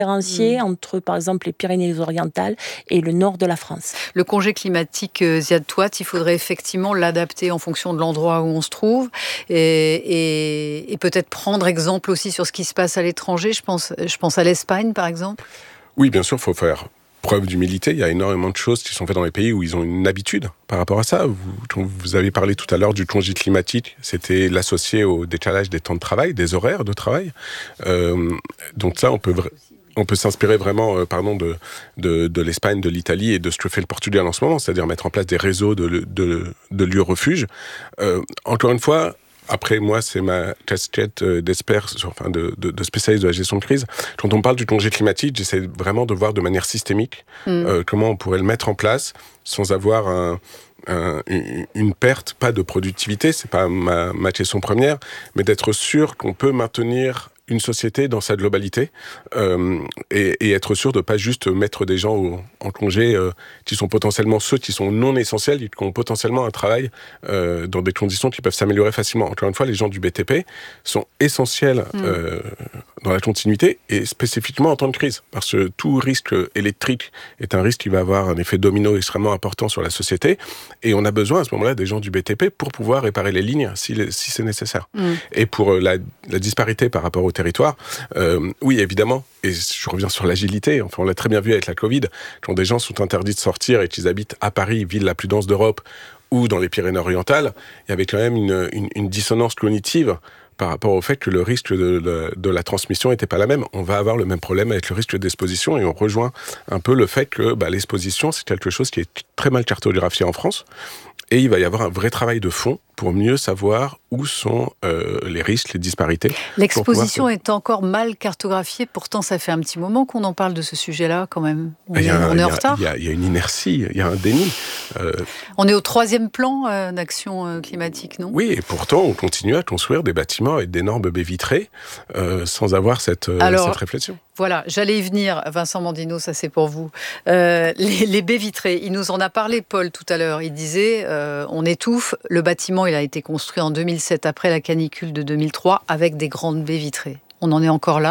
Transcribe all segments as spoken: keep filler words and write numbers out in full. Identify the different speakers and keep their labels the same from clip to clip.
Speaker 1: différencier mmh. entre, par exemple, les Pyrénées-Orientales et le nord de la France.
Speaker 2: Le congé climatique euh, Ziad Touat, il faudrait effectivement l'adapter en fonction de l'endroit où on se trouve et, et, et peut-être prendre exemple aussi sur ce qui se passe à l'étranger. Je pense, je pense à l'Espagne, par exemple.
Speaker 3: Oui, bien sûr, il faut faire preuve d'humilité. Il y a énormément de choses qui sont faites dans les pays où ils ont une habitude par rapport à ça. Vous, vous avez parlé tout à l'heure du congé climatique. C'était l'associé au décalage des temps de travail, des horaires de travail. Euh, donc ça, on peut... On peut s'inspirer vraiment euh, pardon, de, de, de l'Espagne, de l'Italie et de ce que fait le Portugal en ce moment, c'est-à-dire mettre en place des réseaux de, de, de lieux refuges. Euh, encore une fois, après moi, c'est ma casquette d'expert, enfin de, de, de spécialiste de la gestion de crise. Quand on parle du congé climatique, j'essaie vraiment de voir de manière systémique mmh. euh, comment on pourrait le mettre en place sans avoir un... Un, une perte, pas de productivité, c'est pas ma, ma question première, mais d'être sûr qu'on peut maintenir une société dans sa globalité euh, et, et être sûr de ne pas juste mettre des gens au, en congé euh, qui sont potentiellement ceux qui sont non essentiels et qui ont potentiellement un travail euh, dans des conditions qui peuvent s'améliorer facilement. Encore une fois, les gens du B T P sont essentiels mmh. euh, dans la continuité et spécifiquement en temps de crise, parce que tout risque électrique est un risque qui va avoir un effet domino extrêmement important sur la société et on a besoin à ce moment-là des gens du B T P pour pouvoir réparer les lignes si, les, si c'est nécessaire. Mmh. Et pour la, la disparité par rapport au territoire, euh, oui, évidemment, et je reviens sur l'agilité, enfin, on l'a très bien vu avec la Covid, quand des gens sont interdits de sortir et qu'ils habitent à Paris, ville la plus dense d'Europe, ou dans les Pyrénées-Orientales, il y avait quand même une, une, une dissonance cognitive par rapport au fait que le risque de, de, de la transmission n'était pas la même. On va avoir le même problème avec le risque d'exposition et on rejoint un peu le fait que bah, l'exposition, c'est quelque chose qui est très mal cartographié en France. Et il va y avoir un vrai travail de fond pour mieux savoir où sont euh, les risques, les disparités.
Speaker 2: L'exposition pouvoir... est encore mal cartographiée, pourtant ça fait un petit moment qu'on en parle de ce sujet-là quand même. On est,
Speaker 3: un,
Speaker 2: on est en retard.
Speaker 3: Il y, y a une inertie, il y a un déni.
Speaker 2: Euh... On est au troisième plan euh, d'action euh, climatique, non ?
Speaker 3: Oui, et pourtant on continue à construire des bâtiments avec d'énormes baies vitrées euh, sans avoir cette, euh, Alors, cette réflexion.
Speaker 2: Voilà, j'allais y venir, Vincent Mandino, ça c'est pour vous. Euh, les, les baies vitrées, il nous en a parlé, Paul, tout à l'heure. Il disait, euh, on étouffe. Le bâtiment, il a été construit en deux mille sept, après la canicule de deux mille trois, avec des grandes baies vitrées. On en est encore là ?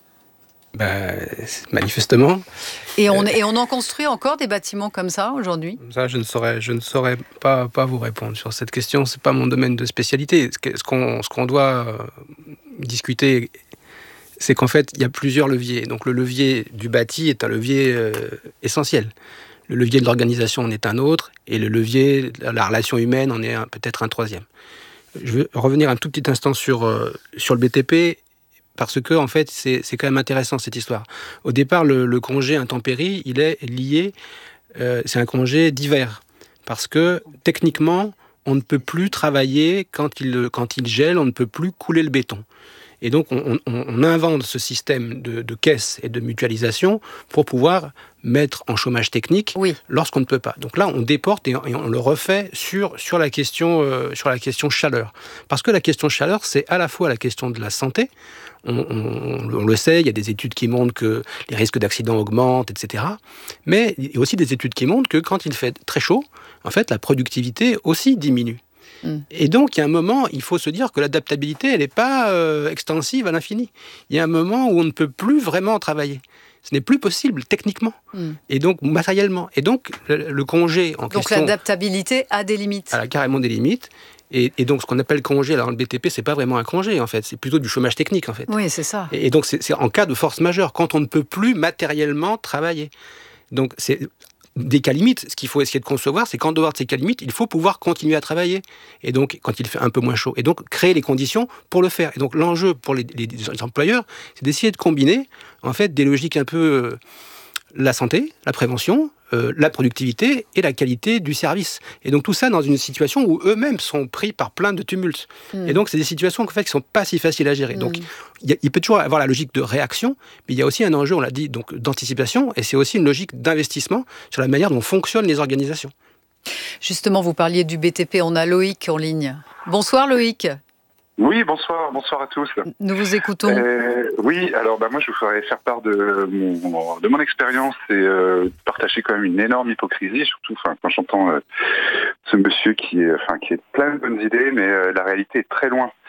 Speaker 4: Bah, manifestement.
Speaker 2: Et on, euh, et on en construit encore des bâtiments comme ça, aujourd'hui ?
Speaker 4: Ça, je ne saurais, je ne saurais pas, pas vous répondre sur cette question. Ce n'est pas mon domaine de spécialité. Ce qu'on, ce qu'on doit euh, discuter... c'est qu'en fait, il y a plusieurs leviers. Donc, le levier du bâti est un levier euh, essentiel. Le levier de l'organisation en est un autre, et le levier de la relation humaine en est un, peut-être un troisième. Je veux revenir un tout petit instant sur, euh, sur le B T P, parce que, en fait, c'est, c'est quand même intéressant, cette histoire. Au départ, le, le congé intempérie, il est lié, euh, c'est un congé d'hiver, parce que, techniquement, on ne peut plus travailler quand il, quand il gèle, on ne peut plus couler le béton. Et donc, on, on, on invente ce système de, de caisse et de mutualisation pour pouvoir mettre en chômage technique oui. lorsqu'on ne peut pas. Donc là, on déporte et on, et on le refait sur, sur, la question, euh, sur la question chaleur. Parce que la question chaleur, c'est à la fois la question de la santé. On, on, on le sait, il y a des études qui montrent que les risques d'accident augmentent, et cetera. Mais il y a aussi des études qui montrent que quand il fait très chaud, en fait, la productivité aussi diminue. Et donc, il y a un moment, il faut se dire que l'adaptabilité, elle n'est pas euh, extensive à l'infini. Il y a un moment où on ne peut plus vraiment travailler. Ce n'est plus possible, techniquement. Mm. Et donc, matériellement. Et donc, le, le congé en
Speaker 2: donc
Speaker 4: question...
Speaker 2: Donc, l'adaptabilité a des limites.
Speaker 4: Elle a carrément des limites. Et, et donc, ce qu'on appelle congé, alors, dans le B T P, c'est pas vraiment un congé, en fait. C'est plutôt du chômage technique, en fait.
Speaker 2: Oui, c'est ça.
Speaker 4: Et, et donc, c'est, c'est en cas de force majeure, quand on ne peut plus matériellement travailler. Donc, c'est... des cas limites, ce qu'il faut essayer de concevoir, c'est qu'en dehors de ces cas limites, il faut pouvoir continuer à travailler. Et donc, quand il fait un peu moins chaud. Et donc, créer les conditions pour le faire. Et donc, l'enjeu pour les, les, les employeurs, c'est d'essayer de combiner, en fait, des logiques un peu... Euh, la santé, la prévention, euh, la productivité et la qualité du service. Et donc, tout ça dans une situation où eux-mêmes sont pris par plein de tumultes. Mmh. Et donc, c'est des situations en fait, qui ne sont pas si faciles à gérer. Mmh. Donc, il, y a, il peut toujours avoir la logique de réaction, mais il y a aussi un enjeu, on l'a dit, donc, d'anticipation, et c'est aussi une logique d'investissement sur la manière dont fonctionnent les organisations.
Speaker 2: Justement, vous parliez du B T P, on a Loïc en ligne. Bonsoir Loïc.
Speaker 5: Oui, bonsoir, bonsoir à tous.
Speaker 2: Nous vous écoutons.
Speaker 5: Euh, oui, alors bah, moi je voudrais faire part de mon, de mon expérience et euh, partager quand même une énorme hypocrisie, surtout enfin, quand j'entends euh, ce monsieur qui est, enfin, qui est plein de bonnes idées, mais euh, la réalité est très loin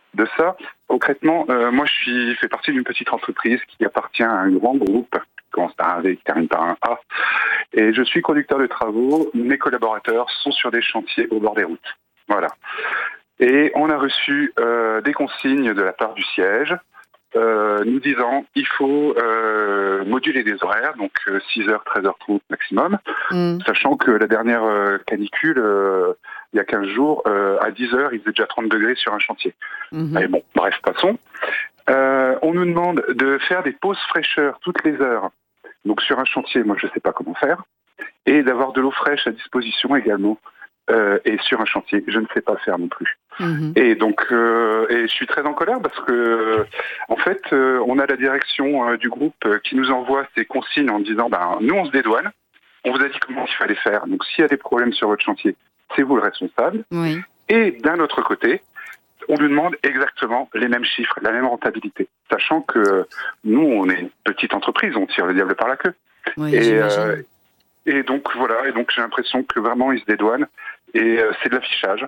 Speaker 5: de ça. Concrètement, euh, moi, je suis fais partie d'une petite entreprise qui appartient à un grand groupe qui commence par un V, qui termine par un A. Et je suis conducteur de travaux. Mes collaborateurs sont sur des chantiers au bord des routes. Voilà. Et on a reçu euh, des consignes de la part du siège euh, nous disant il faut euh, moduler des horaires, donc euh, six heures, treize heures trente maximum, mmh. sachant que la dernière euh, canicule, euh, il y a quinze jours, euh, à dix heures, il faisait déjà trente degrés sur un chantier. Mmh. Mais bon, bref, passons. Euh, on nous demande de faire des pauses fraîcheur toutes les heures. Donc sur un chantier, moi je ne sais pas comment faire. Et d'avoir de l'eau fraîche à disposition également. Euh, et sur un chantier, je ne sais pas faire non plus. Mmh. Et donc, euh, et je suis très en colère parce que, euh, en fait, euh, on a la direction euh, du groupe euh, qui nous envoie ces consignes en disant, ben, nous on se dédouane, on vous a dit comment il fallait faire. Donc, s'il y a des problèmes sur votre chantier, c'est vous le responsable. Oui. Et d'un autre côté, on nous demande exactement les mêmes chiffres, la même rentabilité, sachant que nous, on est une petite entreprise, on tire le diable par la queue.
Speaker 2: Oui,
Speaker 5: et,
Speaker 2: j'imagine.
Speaker 5: Euh, Et donc voilà, et donc j'ai l'impression que vraiment ils se dédouanent et euh, c'est de l'affichage.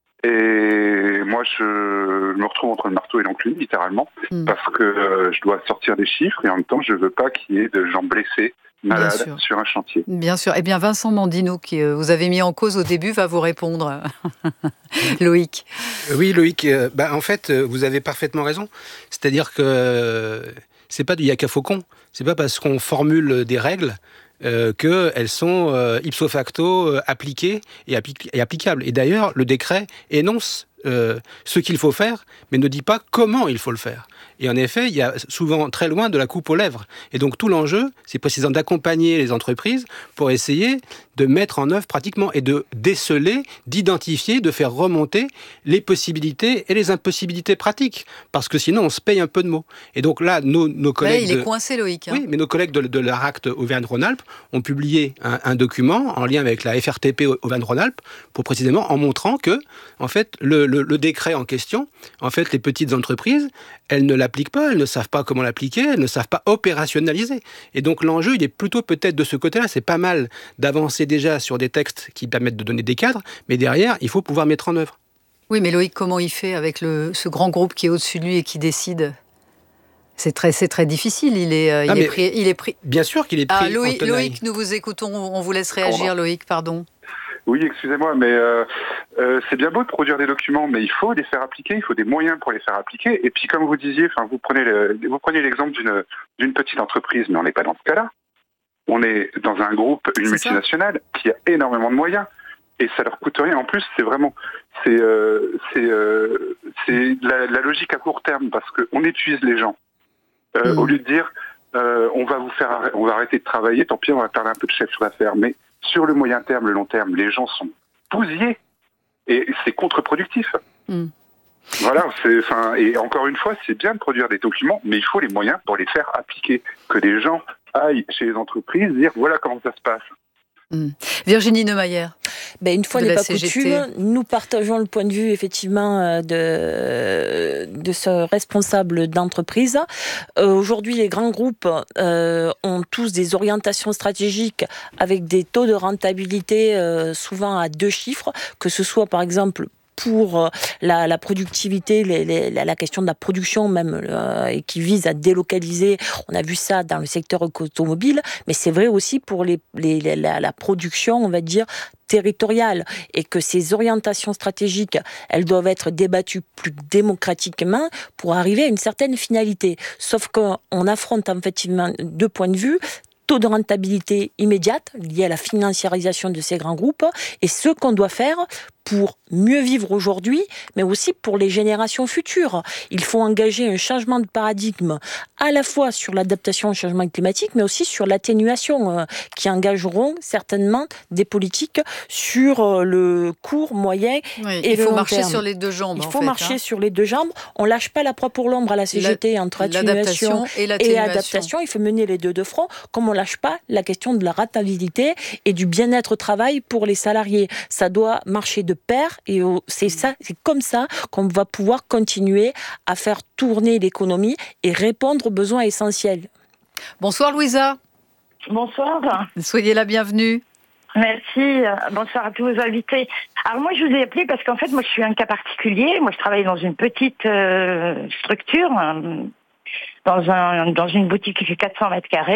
Speaker 5: Et moi je, je me retrouve entre le marteau et l'enclume littéralement mmh. parce que euh, je dois sortir des chiffres et en même temps je veux pas qu'il y ait de gens blessés, malades sur un chantier.
Speaker 2: Bien sûr. Eh bien Vincent Mandino, qui euh, vous avez mis en cause au début, va vous répondre. Loïc.
Speaker 4: Oui Loïc, euh, bah, en fait vous avez parfaitement raison. C'est-à-dire que euh, c'est pas du yaka faucon. C'est pas parce qu'on formule des règles Euh, qu'elles sont euh, ipso facto euh, appliquées et, appli- et applicables. Et d'ailleurs, le décret énonce euh, ce qu'il faut faire, mais ne dit pas comment il faut le faire. Et en effet, il y a souvent très loin de la coupe aux lèvres. Et donc tout l'enjeu, c'est précisément d'accompagner les entreprises pour essayer de mettre en œuvre pratiquement et de déceler, d'identifier, de faire remonter les possibilités et les impossibilités pratiques. Parce que sinon, on se paye un peu de mots. Et donc là, nos, nos collègues...
Speaker 2: Là, il est
Speaker 4: de...
Speaker 2: coincé, Loïc. Hein.
Speaker 4: Oui, mais nos collègues de, de l'ARACT Auvergne-Rhône-Alpes ont publié un, un document en lien avec la F R T P Auvergne-Rhône-Alpes pour précisément en montrant que, en fait, le, le, le décret en question, en fait, les petites entreprises, elles ne l'appliquent pas, elles ne savent pas comment l'appliquer, elles ne savent pas opérationnaliser. Et donc l'enjeu, il est plutôt peut-être de ce côté-là. C'est pas mal d'avancer déjà sur des textes qui permettent de donner des cadres, mais derrière, il faut pouvoir mettre en œuvre.
Speaker 2: Oui, mais Loïc, comment il fait avec le, ce grand groupe qui est au-dessus de lui et qui décide ? C'est très, c'est très difficile. Il est, euh, il,
Speaker 4: non,
Speaker 2: est pris, il est pris.
Speaker 4: Bien sûr qu'il est pris.
Speaker 2: Ah, Loïc, Loïc, nous vous écoutons. On vous laisse réagir, Loïc, pardon.
Speaker 5: Oui, excusez-moi, mais euh, euh, c'est bien beau de produire des documents, mais il faut les faire appliquer, il faut des moyens pour les faire appliquer. Et puis, comme vous disiez, enfin, vous prenez le, vous prenez l'exemple d'une d'une petite entreprise, mais on n'est pas dans ce cas-là. On est dans un groupe, une c'est multinationale, ça. Qui a énormément de moyens, et ça leur coûte rien. En plus, c'est vraiment, c'est euh, c'est euh, c'est la, la logique à court terme, parce que on épuise les gens. Euh, mmh. Au lieu de dire, euh, on va vous faire, on va arrêter de travailler, tant pis, on va perdre un peu de chef sur l'affaire, mais sur le moyen terme, le long terme, les gens sont bousillés et c'est contre-productif. Mm. Voilà, c'est, enfin, et encore une fois, c'est bien de produire des documents, mais il faut les moyens pour les faire appliquer. Que les gens aillent chez les entreprises dire voilà comment ça se passe.
Speaker 2: Mm. Virginie Neumayer.
Speaker 1: Ben, une fois n'est pas coutume, nous partageons le point de vue effectivement de, de ce responsable d'entreprise. Euh, aujourd'hui, les grands groupes euh, ont tous des orientations stratégiques avec des taux de rentabilité euh, souvent à deux chiffres, que ce soit par exemple pour la, la productivité, les, les, la question de la production même, euh, et qui vise à délocaliser. On a vu ça dans le secteur automobile, mais c'est vrai aussi pour les, les, les, la, la production, on va dire, territoriale, et que ces orientations stratégiques, elles doivent être débattues plus démocratiquement pour arriver à une certaine finalité. Sauf qu'on affronte effectivement deux points de vue. Taux de rentabilité immédiate lié à la financiarisation de ces grands groupes et ce qu'on doit faire pour mieux vivre aujourd'hui, mais aussi pour les générations futures. Il faut engager un changement de paradigme à la fois sur l'adaptation au changement climatique, mais aussi sur l'atténuation, euh, qui engageront certainement des politiques sur euh, le court, moyen
Speaker 2: oui,
Speaker 1: et le long terme.
Speaker 2: Il faut marcher sur les deux jambes.
Speaker 1: Il
Speaker 2: en
Speaker 1: faut
Speaker 2: fait,
Speaker 1: marcher
Speaker 2: hein.
Speaker 1: sur les deux jambes. On ne lâche pas la proie pour l'ombre à la C G T la, entre atténuation
Speaker 2: et,
Speaker 1: et adaptation. Il faut mener les deux de front, comme on ne lâche pas la question de la rentabilité et du bien-être au travail pour les salariés. Ça doit marcher de pair et c'est ça, c'est comme ça qu'on va pouvoir continuer à faire tourner l'économie et répondre aux besoins essentiels.
Speaker 2: Bonsoir Louisa.
Speaker 6: Bonsoir.
Speaker 2: Soyez la bienvenue.
Speaker 6: Merci. Bonsoir à tous vos invités. Alors moi, je vous ai appelé parce qu'en fait, moi, je suis un cas particulier. Moi, je travaille dans une petite euh, structure, euh, dans, un, dans une boutique qui fait quatre cents mètres carrés.